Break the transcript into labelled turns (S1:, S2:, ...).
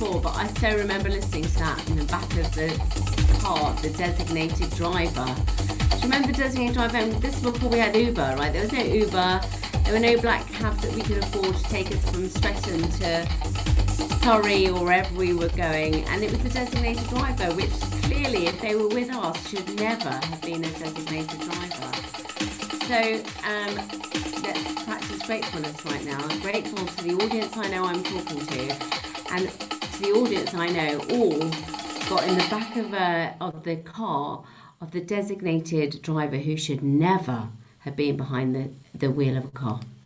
S1: sure, but I so remember listening to that in the back of the car, the designated driver. Do you remember designated driver? And this is before we had Uber, right? There was no Uber. There were no black cabs that we could afford to take us from Streatham to Surrey or wherever we were going. And it was the designated driver, which clearly, if they were with us, should never have been a designated driver. So let's practice gratefulness right now. I'm grateful to the audience I know I'm talking to, and to the audience I know all got in the back of the car of the designated driver who should never have been behind the wheel of a car.